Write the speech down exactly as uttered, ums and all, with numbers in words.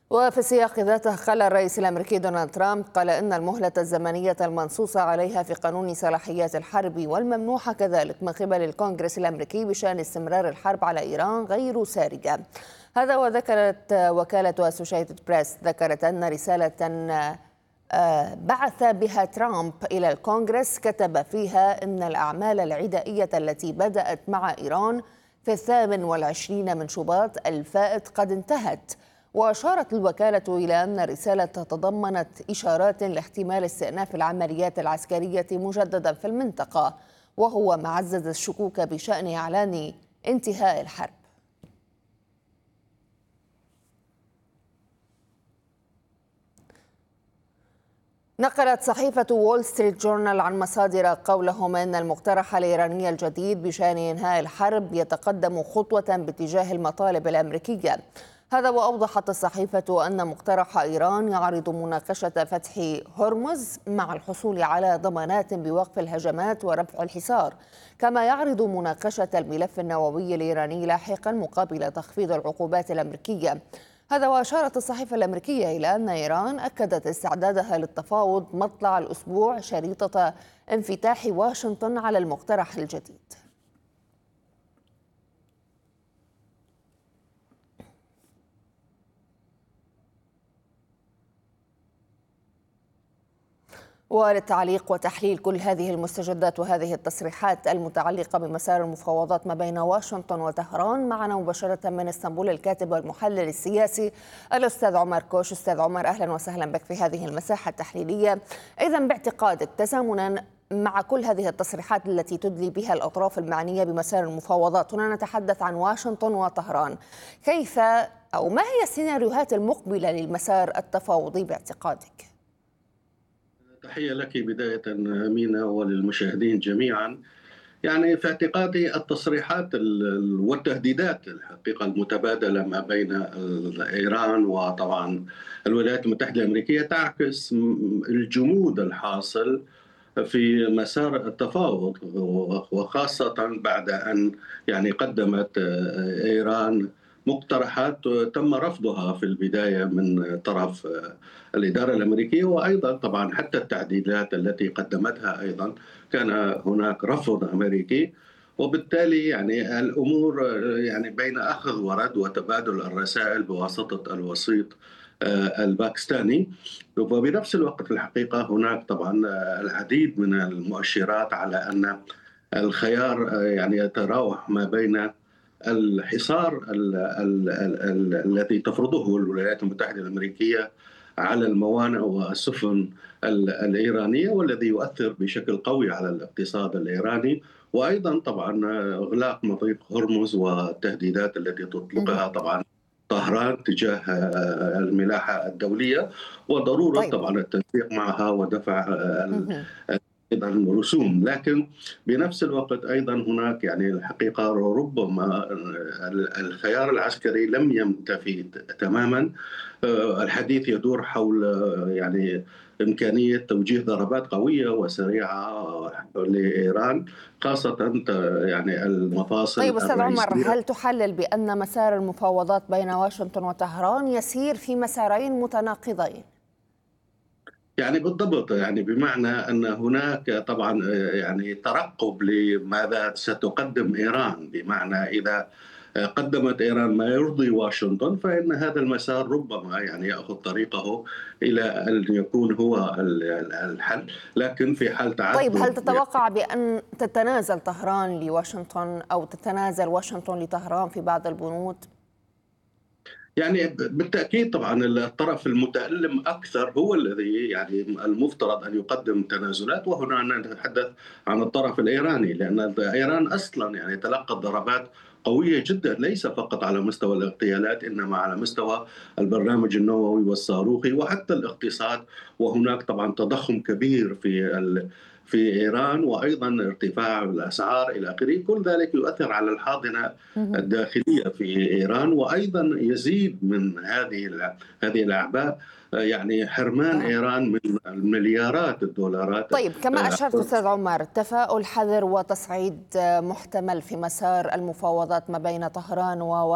وفي سياق ذاته قال الرئيس الأمريكي دونالد ترامب قال إن المهلة الزمنية المنصوص عليها في قانون صلاحيات الحرب والممنوحة كذلك من قبل الكونغرس الأمريكي بشأن استمرار الحرب على إيران غير سارجة. هذا وذكرت وكالة أسوشيتد بريس ذكرت أن رسالة بعث بها ترامب إلى الكونغرس كتب فيها إن الأعمال العدائية التي بدأت مع إيران في الثامن والعشرين من شباط الفائت قد انتهت. وأشارت الوكالة إلى أن الرسالة تضمنت إشارات لاحتمال استئناف العمليات العسكرية مجددا في المنطقة، وهو ما عزز الشكوك بشأن إعلان انتهاء الحرب. نقلت صحيفة وول ستريت جورنال عن مصادر قولهم أن المقترح الإيراني الجديد بشأن إنهاء الحرب يتقدم خطوة باتجاه المطالب الأمريكية. هذا وأوضحت الصحيفة أن مقترح إيران يعرض مناقشة فتح هرمز مع الحصول على ضمانات بوقف الهجمات ورفع الحصار، كما يعرض مناقشة الملف النووي الإيراني لاحقا مقابل تخفيض العقوبات الأمريكية. هذا وأشارت الصحيفة الأمريكية إلى أن إيران أكدت استعدادها للتفاوض مطلع الأسبوع شريطة انفتاح واشنطن على المقترح الجديد. وللتعليق وتحليل كل هذه المستجدات وهذه التصريحات المتعلقة بمسار المفاوضات ما بين واشنطن وطهران، معنا مباشرة من اسطنبول الكاتب والمحلل السياسي الأستاذ عمر كوش. أستاذ عمر، أهلا وسهلا بك في هذه المساحة التحليلية. إذن باعتقادك تزامنا مع كل هذه التصريحات التي تدلي بها الأطراف المعنية بمسار المفاوضات، هنا نتحدث عن واشنطن وطهران، كيف أو ما هي السيناريوهات المقبلة للمسار التفاوضي باعتقادك؟ تحية لك بداية أمينة وللمشاهدين جميعا. يعني في اعتقادي التصريحات والتهديدات الحقيقة المتبادلة ما بين إيران وطبعا الولايات المتحدة الأمريكية تعكس الجمود الحاصل في مسار التفاوض، وخاصة بعد أن يعني قدمت إيران مقترحات تم رفضها في البداية من طرف الإدارة الأمريكية، وأيضا طبعا حتى التعديلات التي قدمتها أيضا كان هناك رفض أمريكي. وبالتالي يعني الأمور يعني بين أخذ ورد وتبادل الرسائل بواسطة الوسيط الباكستاني. وبنفس الوقت في الحقيقة هناك طبعا العديد من المؤشرات على أن الخيار يعني يتراوح ما بين الحصار الذي تفرضه الولايات المتحدة الأمريكية على الموانئ والسفن الإيرانية، والذي يؤثر بشكل قوي على الاقتصاد الإيراني، وأيضا طبعا إغلاق مضيق هرمز والتهديدات التي تطلقها طبعا طهران تجاه الملاحة الدولية، وضرورة طيب. طبعا التنسيق معها ودفع أيضا الرسوم. لكن بنفس الوقت أيضا هناك يعني الحقيقة ربما الخيار العسكري لم ينتفي تماما. الحديث يدور حول يعني إمكانية توجيه ضربات قوية وسريعة لإيران، خاصة يعني المفاصل طيب أستاذ عمر، الرئيسية. هل تحلل بأن مسار المفاوضات بين واشنطن وطهران يسير في مسارين متناقضين؟ يعني بالضبط، يعني بمعنى أن هناك طبعا يعني ترقب لماذا ستقدم إيران، بمعنى إذا قدمت إيران ما يرضي واشنطن فإن هذا المسار ربما يعني يأخذ طريقه إلى أن يكون هو الحل. لكن في حال طيب، هل تعثر تتوقع بأن تتنازل طهران لواشنطن أو تتنازل واشنطن لطهران في بعض البنود؟ يعني بالتأكيد طبعا الطرف المتألم أكثر هو الذي يعني المفترض أن يقدم تنازلات، وهنا نتحدث عن الطرف الإيراني، لأن إيران أصلا يعني تلقت ضربات قوية جدا، ليس فقط على مستوى الاغتيالات إنما على مستوى البرنامج النووي والصاروخي وحتى الاقتصاد. وهناك طبعا تضخم كبير في في إيران، وأيضا ارتفاع الأسعار إلى آخره. كل ذلك يؤثر على الحاضنة الداخلية في إيران، وأيضا يزيد من هذه هذه الأعباء يعني حرمان نعم. إيران من المليارات الدولارات. طيب، كما أشرت أستاذ عمر، تفاؤل حذر وتصعيد محتمل في مسار المفاوضات ما بين طهران و